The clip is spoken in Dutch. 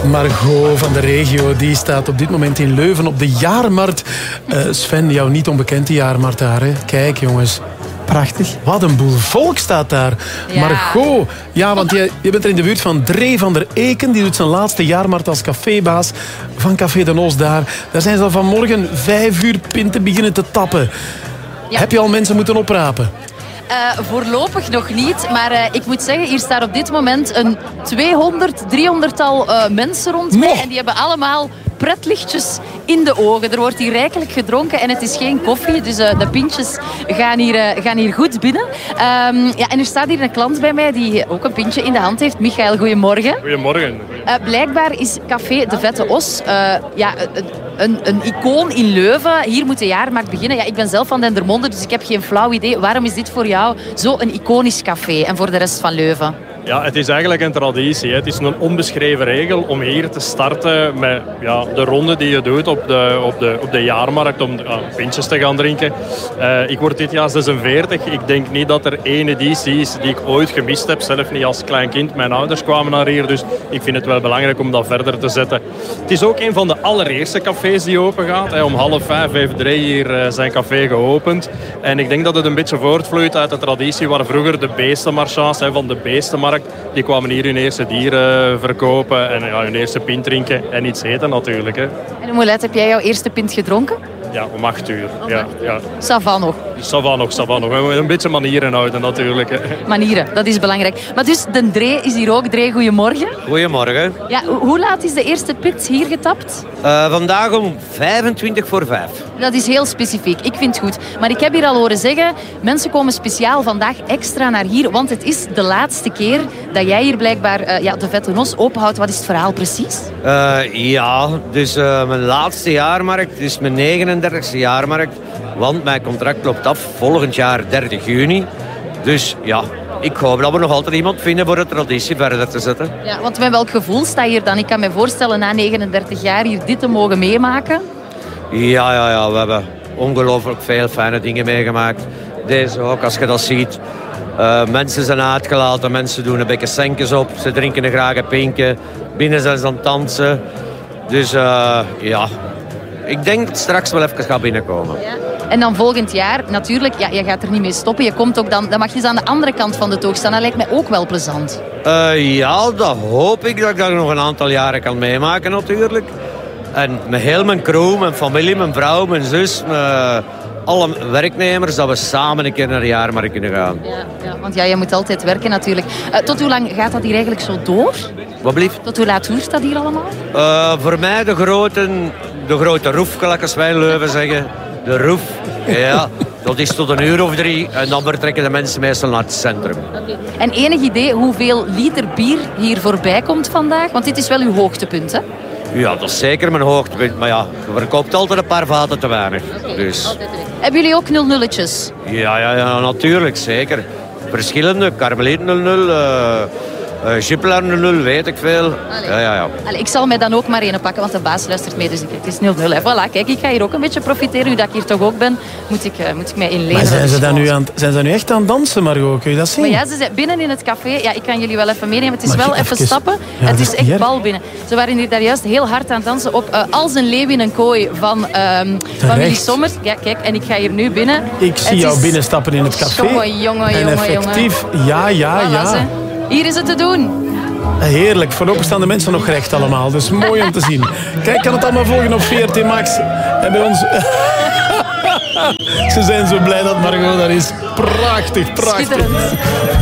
Margot van de regio, die staat op dit moment in Leuven op de jaarmarkt. Sven, jou niet onbekend, die jaarmarkt daar. Hè? Kijk jongens, prachtig. Wat een boel volk staat daar. Ja. Margot, ja, want je bent er in de buurt van Dree van der Eken. Die doet zijn laatste jaarmarkt als cafébaas van Café de Nos daar. Daar zijn ze al vanmorgen 5 uur pinten beginnen te tappen. Ja. Heb je al mensen moeten oprapen? Voorlopig nog niet, maar ik moet zeggen, hier staat op dit moment een 300-tal mensen rond mij. En die hebben allemaal pretlichtjes in de ogen. Er wordt hier rijkelijk gedronken en het is geen koffie, dus de pintjes gaan hier goed binnen. En er staat hier een klant bij mij die ook een pintje in de hand heeft. Michael, goedemorgen. Goedemorgen. Blijkbaar is Café de Vette Os een icoon in Leuven. Hier moet de jaarmarkt beginnen. Ja, ik ben zelf van Dendermonde, dus ik heb geen flauw idee. Waarom is dit voor jou zo'n iconisch café en voor de rest van Leuven? Ja, het is eigenlijk een traditie. Hè. Het is een onbeschreven regel om hier te starten met de ronde die je doet op de jaarmarkt om pintjes te gaan drinken. Ik word dit jaar 46. Ik denk niet dat er één editie is die ik ooit gemist heb. Zelf niet als klein kind. Mijn ouders kwamen naar hier, dus ik vind het wel belangrijk om dat verder te zetten. Het is ook een van de allereerste cafés die open gaat. Om 4:30 heeft Dree hier zijn café geopend. En ik denk dat het een beetje voortvloeit uit de traditie waar vroeger de beestenmarchands van de beestenmarkt, die kwamen hier hun eerste dieren verkopen en hun eerste pint drinken en iets eten natuurlijk. Hè. En hoe laat heb jij jouw eerste pint gedronken? Ja, om 8 uur. Ja. Ça va nog. Ça va nog. We moeten een beetje manieren houden natuurlijk. Hè. Manieren, dat is belangrijk. Maar dus, de Dree is hier ook. Dree, goedemorgen. Goedemorgen. Ja, hoe laat is de eerste pint hier getapt? Vandaag om 5:25 Dat is heel specifiek. Ik vind het goed. Maar ik heb hier al horen zeggen, mensen komen speciaal vandaag extra naar hier, want het is de laatste keer dat jij hier blijkbaar de Vette Nos openhoudt. Wat is het verhaal precies? Dus mijn laatste jaarmarkt is mijn 39e jaarmarkt. Want mijn contract loopt af volgend jaar 30 juni. Dus ja, ik hoop dat we nog altijd iemand vinden voor de traditie verder te zetten. Ja, want met welk gevoel sta je hier dan? Ik kan me voorstellen na 39 jaar hier dit te mogen meemaken. Ja, we hebben ongelooflijk veel fijne dingen meegemaakt. Deze ook, als je dat ziet. Mensen zijn uitgelaten, mensen doen een beetje senkens op. Ze drinken graag een pinkje. Binnen zijn ze aan het dansen. Dus ik denk dat straks wel even gaat binnenkomen. Ja. En dan volgend jaar, natuurlijk, je gaat er niet mee stoppen. Je komt ook dan mag je eens aan de andere kant van de toog staan. Dat lijkt mij ook wel plezant. Dat hoop ik dat ik dat nog een aantal jaren kan meemaken natuurlijk. En met heel mijn crew, mijn familie, mijn vrouw, mijn zus, alle werknemers, dat we samen een keer naar de jaarmarkt kunnen gaan. Ja, want je moet altijd werken natuurlijk. Tot hoe lang gaat dat hier eigenlijk zo door? Wat blieft? Tot hoe laat duurt dat hier allemaal? Voor mij de grote roef, gelijk als wij in Leuven zeggen. De roef, ja. Dat is tot 1:00 of 3 en dan vertrekken de mensen meestal naar het centrum. Okay. En enig idee hoeveel liter bier hier voorbij komt vandaag? Want dit is wel uw hoogtepunt, hè? Ja, dat is zeker mijn hoogtepunt. Maar ja, je verkoopt altijd een paar vaten te weinig. Okay, dus. Hebben jullie ook 00'tjes? Ja, natuurlijk, zeker. Verschillende, Karmeliet 00... Jupiler 00, weet ik veel. Ja. Allee, ik zal mij dan ook maar een pakken, want de baas luistert mee. Dus het is 00. Voilà, kijk, ik ga hier ook een beetje profiteren. Nu dat ik hier toch ook ben, moet ik mij inleveren. Maar zijn ze nu echt aan het dansen, Margot? Kun je dat zien? Maar ja, ze zijn binnen in het café. Ja, ik kan jullie wel even meenemen. Het is wel even stappen. Ja, het is echt bal binnen. Ze waren hier daar juist heel hard aan het dansen op Als een leeuw in een kooi van Willy Sommer. Ja, kijk, en ik ga hier nu binnen. Ik zie jou binnenstappen in het café. Jongen. En effectief, ja. Hier is het te doen. Heerlijk, voorlopig staan de mensen nog recht allemaal. Dus mooi om te zien. Kijk, kan het allemaal volgen op VRT Max. En bij ons... Ze zijn zo blij dat Margot daar is. Prachtig. Schitterend.